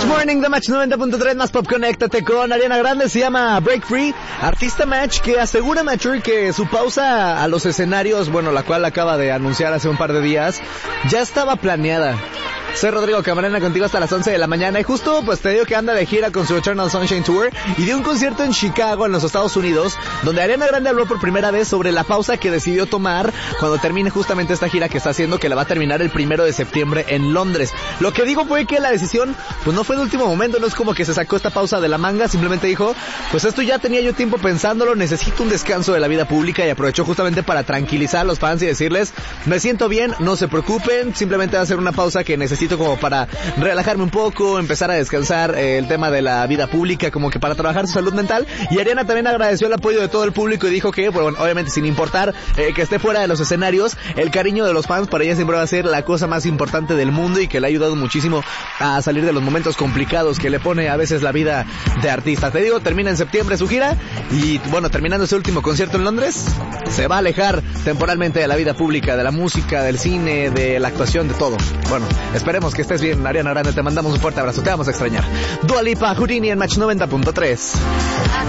Morning de Match 90.3 más pop. Conéctate con Ariana Grande. Se llama Break Free. Artista Match que asegura Match que su pausa a los escenarios, bueno, la cual acaba de anunciar hace un par de días, ya estaba planeada. Soy Rodrigo Camarena, contigo hasta las 11 de la mañana. Y justo pues te digo que anda de gira con su Eternal Sunshine Tour y dio un concierto en Chicago, en los Estados Unidos, donde Ariana Grande habló por primera vez sobre la pausa que decidió tomar cuando termine justamente esta gira que está haciendo, que la va a terminar el 1 de septiembre en Londres. Lo que digo fue que la decisión pues no fue de último momento, no es como que se sacó esta pausa de la manga, simplemente dijo, pues esto ya tenía yo tiempo pensándolo, necesito un descanso de la vida pública, y aprovechó justamente para tranquilizar a los fans y decirles, me siento bien, no se preocupen, simplemente va a ser una pausa que necesito como para relajarme un poco, empezar a descansar el tema de la vida pública, como que para trabajar su salud mental. Y Ariana también agradeció el apoyo de todo el público y dijo que, bueno, obviamente sin importar que esté fuera de los escenarios, el cariño de los fans para ella siempre va a ser la cosa más importante del mundo y que le ha ayudado muchísimo a salir de los momentos complicados que le pone a veces la vida de artista. Te digo, termina en septiembre su gira y, bueno, terminando ese último concierto en Londres, se va a alejar temporalmente de la vida pública, de la música, del cine, de la actuación, de todo. Bueno, esperemos que estés bien, Ariana Grande, te mandamos un fuerte abrazo, te vamos a extrañar. Dua Lipa, Houdini en Match 90.3.